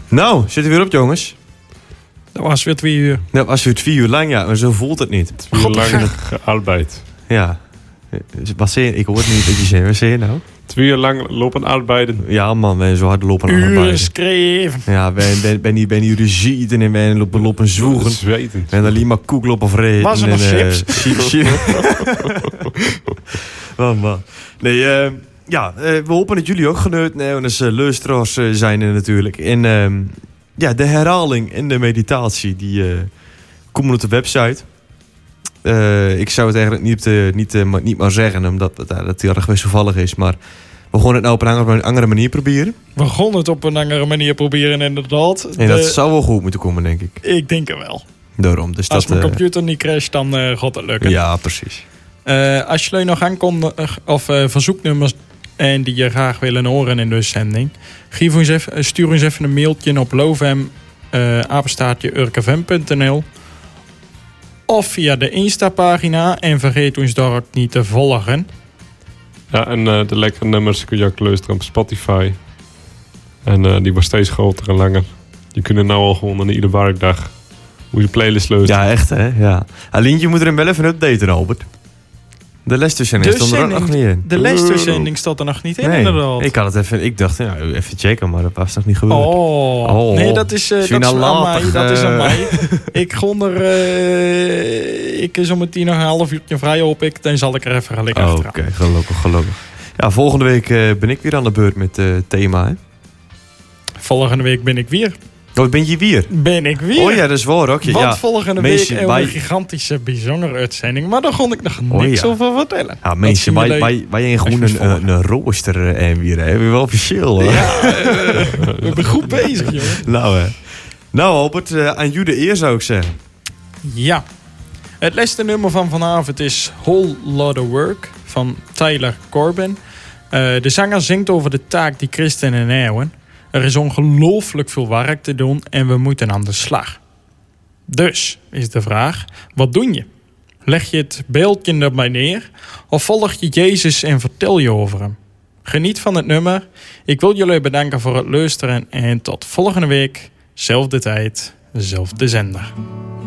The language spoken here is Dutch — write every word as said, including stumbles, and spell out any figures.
Nou, zit er weer op, jongens. Dat was weer twee uur. Nou, als we het vier uur lang, ja, maar zo voelt het niet. Twee uur lang arbeid. Ja. Wat zeg je? Ik hoor het niet dat je zegt. Wat zeg je nou? Twee uur lang lopen arbeiden. Ja, man, wij zo hard lopen arbeiden. Uren schreven. Ja, ben, ben, ben, ben hier zieten en ben lopen, lopen zwoegen. Zweten. En dan alleen maar koeklopen of reden. Was er nog chips? Oh, man. Nee, uh, ja, uh, we hopen dat jullie ook genoten. Nee, en dus uh, luisteraars uh, zijn er natuurlijk. En uh, ja, de herhaling en de meditatie, die uh, komen op de website. Uh, ik zou het eigenlijk niet, uh, niet, uh, maar, niet maar zeggen, omdat het, uh, dat die erg wisselvallig is. Maar we gaan het nou op een andere, andere manier proberen. We gaan het op een andere manier proberen, inderdaad. En de... dat zou wel goed moeten komen, denk ik. Ik denk er wel. Daarom. Dus als dat, mijn uh... computer niet crasht, dan uh, gaat het lukken. Ja, precies. Uh, als jullie nog aankondigen of uh, verzoeknummers en die je graag willen horen in de zending, geef ons even, stuur ons even een mailtje op lovem uh, apenstaartje urkfm punt n l of via de Insta-pagina en vergeet ons daar ook niet te volgen. Ja, en uh, de lekkere nummers kun je ook luisteren op Spotify. En uh, die wordt steeds groter en langer. Je kunt nou al gewoon aan iedere werkdag hoe je playlist luisteren. Ja, echt hè. Ja. Alleen je moet er hem wel even updaten, Albert. De Leicester-zending stond er ook nog niet in. De Leicester-zending staat er nog niet in, nee, inderdaad. Ik had het even, ik dacht, nou, even checken, maar dat was nog niet gebeurd. Oh, oh. Nee, dat is, uh, dat is aan mij. Dat is aan mij. Ik gon er, uh, ik is om het tien nog een half uurtje vrij op ik, dan zal ik er even gelijk oh, achteraan. Oké, okay, gelukkig, gelukkig. Ja, volgende week uh, ben ik weer aan de beurt met het uh, thema, hè? Volgende week ben ik weer. Oh, ben je weer? Ben ik weer. Oh ja, dat is waar ook. Want ja. volgende mensen week bij... een gigantische, bijzondere uitzending. Maar daar kon ik nog oh, niks ja. over vertellen. Ja, mensen, wij, wij, wij een gewoon een, een, een rooster en weer, hè? Weer wel officieel, hè? Ja, uh, we zijn goed bezig, joh. Nou, hè. Nou, Albert, uh, aan jullie de eer zou ik zeggen. Ja. Het laatste nummer van vanavond is Whole Lotta Work van Tyler Corbin. Uh, de zanger zingt over de taak die christenen hebben. Er is ongelooflijk veel werk te doen en we moeten aan de slag. Dus is de vraag, wat doe je? Leg je het beeldje erbij neer of volg je Jezus en vertel je over hem? Geniet van het nummer. Ik wil jullie bedanken voor het luisteren en tot volgende week. Zelfde tijd, zelfde zender.